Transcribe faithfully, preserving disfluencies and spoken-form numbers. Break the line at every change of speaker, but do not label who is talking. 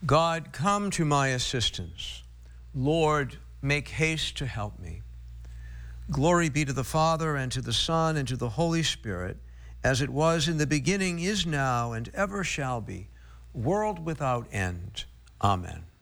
God, come to my assistance. Lord, make haste to help me. Glory be to the Father, and to the Son, and to the Holy Spirit, as it was in the beginning, is now, and ever shall be, world without end. Amen.